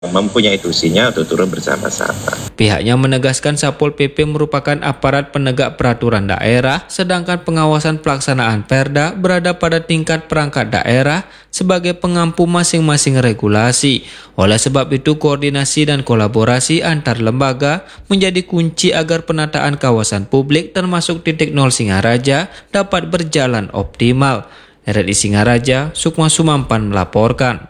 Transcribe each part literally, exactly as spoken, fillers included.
mempunyai tusinya untuk turun bersama-sama. Pihaknya menegaskan Satpol P P merupakan aparat penegak peraturan daerah, sedangkan pengawasan pelaksanaan Perda berada pada tingkat perangkat daerah sebagai pengampu masing-masing regulasi. Oleh sebab itu, koordinasi dan kolaborasi antar lembaga menjadi kunci agar penataan kawasan publik termasuk titik nol Singaraja dapat berjalan optimal. R R I Singaraja, Sukma Sumampan melaporkan.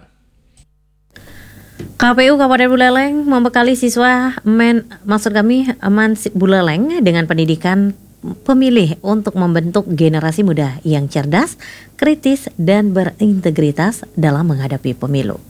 K P U Kabupaten Buleleng membekali siswa men, maksud kami Mans Buleleng dengan pendidikan pemilih untuk membentuk generasi muda yang cerdas, kritis, dan berintegritas dalam menghadapi pemilu.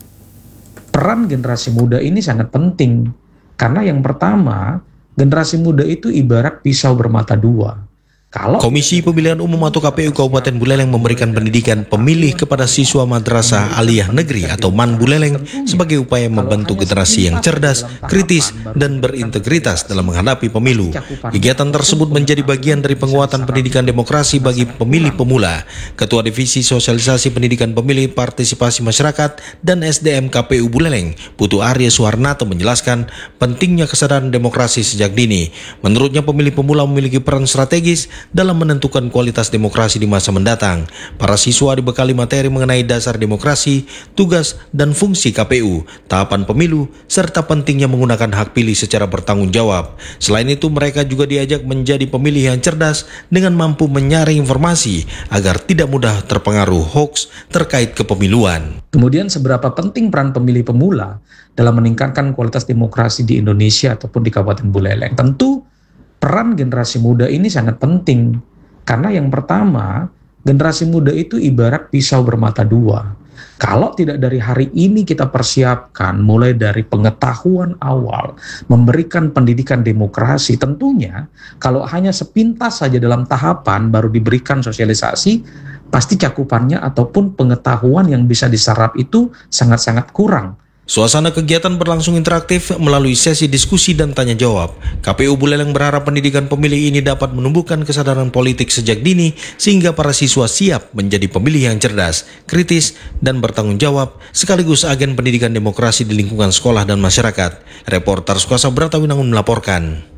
Peran generasi muda ini sangat penting karena yang pertama, generasi muda itu ibarat pisau bermata dua. Kalau Komisi Pemilihan Umum atau K P U Kabupaten Buleleng memberikan pendidikan pemilih kepada siswa Madrasah Aliyah Negeri atau MAN Buleleng sebagai upaya membentuk generasi yang cerdas, kritis, dan berintegritas dalam menghadapi pemilu. Kegiatan tersebut menjadi bagian dari penguatan pendidikan demokrasi bagi pemilih pemula. Ketua Divisi Sosialisasi Pendidikan Pemilih Partisipasi Masyarakat dan S D M K P U Buleleng, Putu Arya Suharnato menjelaskan pentingnya kesadaran demokrasi sejak dini. Menurutnya pemilih pemula memiliki peran strategis dalam menentukan kualitas demokrasi di masa mendatang. Para siswa dibekali materi mengenai dasar demokrasi, tugas dan fungsi K P U, tahapan pemilu, serta pentingnya menggunakan hak pilih secara bertanggung jawab. Selain itu, mereka juga diajak menjadi pemilih yang cerdas dengan mampu menyaring informasi agar tidak mudah terpengaruh hoaks terkait kepemiluan. Kemudian seberapa penting peran pemilih pemula dalam meningkatkan kualitas demokrasi di Indonesia ataupun di Kabupaten Buleleng? Tentu peran generasi muda ini sangat penting karena yang pertama, generasi muda itu ibarat pisau bermata dua. Kalau tidak dari hari ini kita persiapkan mulai dari pengetahuan awal, memberikan pendidikan demokrasi, tentunya kalau hanya sepintas saja dalam tahapan baru diberikan sosialisasi, pasti cakupannya ataupun pengetahuan yang bisa diserap itu sangat-sangat kurang. Suasana kegiatan berlangsung interaktif melalui sesi diskusi dan tanya jawab. K P U Buleleng berharap pendidikan pemilih ini dapat menumbuhkan kesadaran politik sejak dini sehingga para siswa siap menjadi pemilih yang cerdas, kritis, dan bertanggung jawab sekaligus agen pendidikan demokrasi di lingkungan sekolah dan masyarakat. Reporter Suasa Bratawinangun melaporkan.